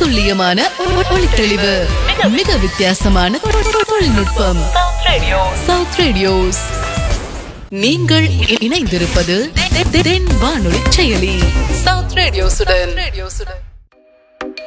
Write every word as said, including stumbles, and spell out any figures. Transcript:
துல்லியமான ஒளித்தெளிவு, மிக வித்தியாசமான தொழில்நுட்பம். South radios. நீங்கள் இணைந்திருப்பது தென் வானொலி செயலி சவுத் ரேடியோசுடன்.